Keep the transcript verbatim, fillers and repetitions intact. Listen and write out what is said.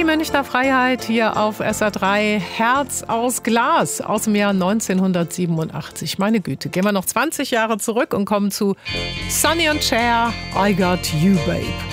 die Münchner Freiheit hier auf S R drei. Herz aus Glas aus dem Jahr neunzehnhundertsiebenundachtzig. Meine Güte, gehen wir noch zwanzig Jahre zurück und kommen zu Sonny und Cher, I Got You, Babe.